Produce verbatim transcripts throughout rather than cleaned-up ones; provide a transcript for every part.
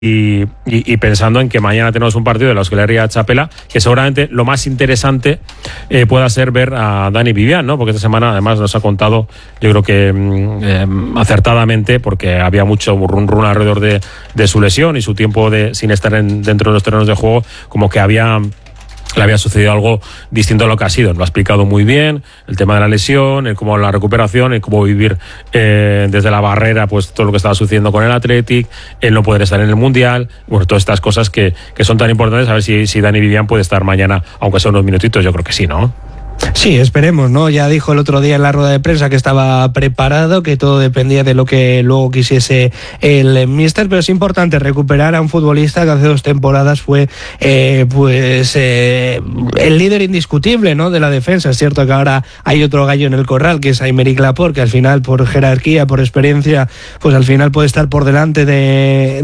Y, y, y pensando en que mañana tenemos un partido de la Euskal Txapela, que seguramente lo más interesante eh, pueda ser ver a Dani Vivian, ¿no? Porque esta semana además nos ha contado, yo creo que eh, acertadamente, porque había mucho run run alrededor de, de su lesión y su tiempo de, sin estar en, dentro de los terrenos de juego, como que había... le había sucedido algo distinto a lo que ha sido. Lo ha explicado muy bien, el tema de la lesión, el cómo la recuperación, el cómo vivir eh, desde la barrera, pues todo lo que estaba sucediendo con el Athletic, el no poder estar en el Mundial, bueno, todas estas cosas que, que son tan importantes. A ver si, si Dani Vivian puede estar mañana, aunque sea unos minutitos. Yo creo que sí, ¿no? Sí, esperemos, ¿no? Ya dijo el otro día en la rueda de prensa que estaba preparado, que todo dependía de lo que luego quisiese el míster, pero es importante recuperar a un futbolista que hace dos temporadas fue eh, pues eh, el líder indiscutible, ¿no?, de la defensa. Es cierto que ahora hay otro gallo en el corral, que es Aymeric Laporte, que al final por jerarquía, por experiencia, pues al final puede estar por delante de,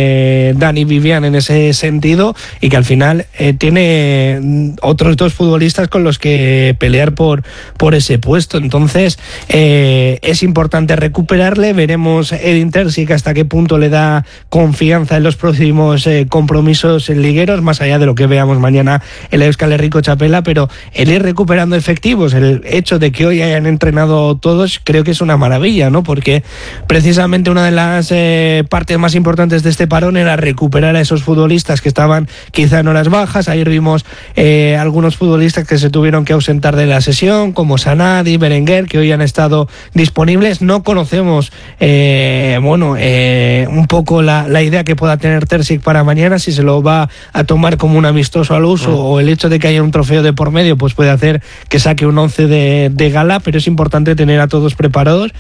de Dani Vivian en ese sentido, y que al final eh, tiene otros dos futbolistas con los que pelear por, por ese puesto. Entonces eh, es importante recuperarle. Veremos Edin Terzic hasta qué punto le da confianza en los próximos eh, compromisos ligueros, más allá de lo que veamos mañana en la Euskal Txapela, pero el ir recuperando efectivos, el hecho de que hoy hayan entrenado todos, creo que es una maravilla, ¿no? Porque precisamente una de las eh, partes más importantes de este parón era recuperar a esos futbolistas que estaban quizá en horas bajas. Ayer vimos eh, algunos futbolistas que se tuvieron que ausentar de la sesión, como Sanadi, Berenguer, que hoy han estado disponibles. No conocemos eh, bueno eh, un poco la, la idea que pueda tener Terzic para mañana, si se lo va a tomar como un amistoso al uso, mm. o el hecho de que haya un trofeo de por medio pues puede hacer que saque un once de, de gala, pero es importante tener a todos preparados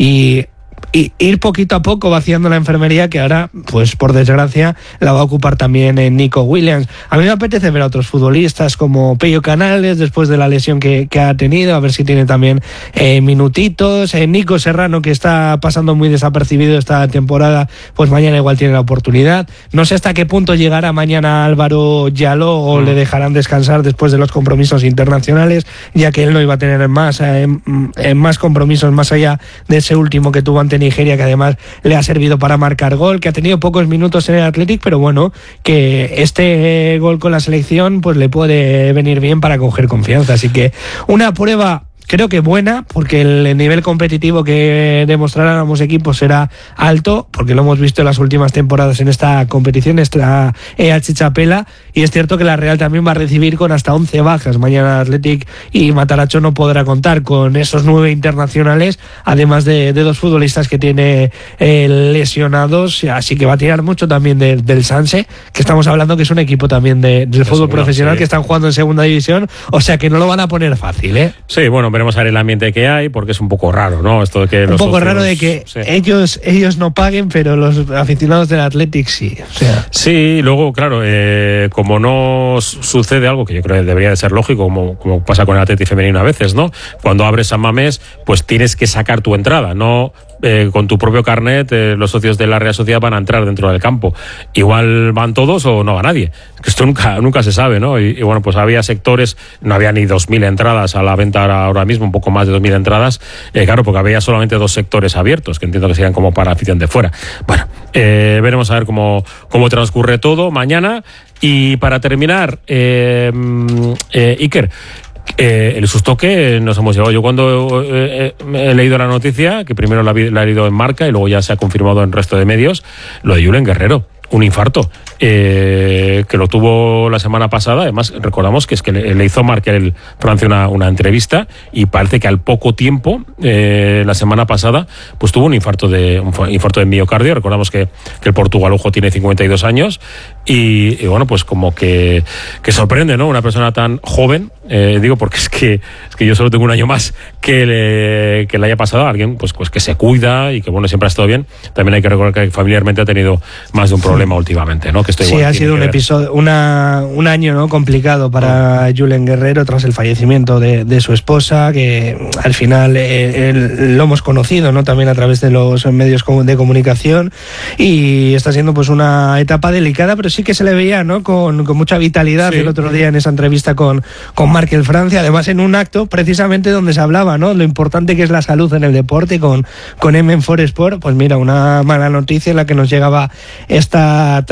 y y ir poquito a poco vaciando la enfermería, que ahora, pues por desgracia, la va a ocupar también en Nico Williams. A mí me apetece ver a otros futbolistas como Pello Canales, después de la lesión que, que ha tenido, a ver si tiene también eh, minutitos. Eh, Nico Serrano, que está pasando muy desapercibido esta temporada, pues mañana igual tiene la oportunidad. No sé hasta qué punto llegará mañana Álvaro Yaló, o mm. le dejarán descansar después de los compromisos internacionales, ya que él no iba a tener más, eh, eh, más compromisos más allá de ese último que tuvo ante Nigeria, que además le ha servido para marcar gol, que ha tenido pocos minutos en el Athletic, pero bueno, que este gol con la selección pues le puede venir bien para coger confianza. Así que una prueba creo que buena, porque el nivel competitivo que demostrarán ambos equipos será alto, porque lo hemos visto en las últimas temporadas en esta competición, esta E H Txapela, y es cierto que la Real también va a recibir con hasta once bajas. Mañana Athletic y Mataracho no podrá contar con esos nueve internacionales, además de, de dos futbolistas que tiene eh, lesionados, así que va a tirar mucho también de, del Sanse, que estamos hablando que es un equipo también de, del fútbol seguro, profesional, sí, que están jugando en segunda división, o sea que no lo van a poner fácil, ¿eh? Sí, bueno, veremos a ver el ambiente que hay, porque es un poco raro, ¿no? Esto de que un los poco socios, raro de que sí. ellos ellos no paguen, pero los aficionados del Athletic sí. O sea. Sí, luego, claro, eh, como no sucede algo que yo creo que debería de ser lógico, como, como pasa con el Athletic femenino a veces, ¿no? Cuando abres San Mamés, pues tienes que sacar tu entrada, no... Eh, con tu propio carnet, eh, los socios de la Real Sociedad van a entrar dentro del campo. Igual van todos o no va nadie. Esto nunca, nunca se sabe, ¿no? Y, y bueno, pues había sectores, no había ni dos mil entradas a la venta ahora, ahora mismo, un poco más de dos mil entradas, eh, claro, porque había solamente dos sectores abiertos, que entiendo que serían como para afición de fuera. Bueno, eh, veremos a ver cómo, cómo transcurre todo mañana. Y para terminar, eh, eh, Iker, Eh, el susto que nos hemos llevado. Yo cuando eh, eh, he leído la noticia, que primero la, la he leído en Marca y luego ya se ha confirmado en el resto de medios, lo de Julen Guerrero, un infarto, eh, que lo tuvo la semana pasada. Además, recordamos que es que le, le hizo Marca el Francia una, una entrevista, y parece que al poco tiempo, eh, la semana pasada, pues tuvo un infarto de un infarto de miocardio. Recordamos que, que el portugalujo tiene cincuenta y dos años y, y bueno, pues como que, que sorprende, ¿no? Una persona tan joven, eh, digo porque es que, es que yo solo tengo un año más que le, que le haya pasado a alguien, pues, pues que se cuida y que bueno, siempre ha estado bien. También hay que recordar que familiarmente ha tenido más de un problema últimamente, ¿no? Que esto sí, igual ha sido un episodio, una, un año, ¿no?, complicado para oh. Julen Guerrero tras el fallecimiento de, de su esposa, que al final eh, él, lo hemos conocido, ¿no?, también a través de los medios de comunicación, y está siendo pues una etapa delicada, pero sí que se le veía, ¿no?, con, con mucha vitalidad. Sí. El otro día en esa entrevista con, con Markel Francia, además en un acto precisamente donde se hablaba, ¿no?, lo importante que es la salud en el deporte con, con M en cuatro Sport. Pues mira, una mala noticia en la que nos llegaba esta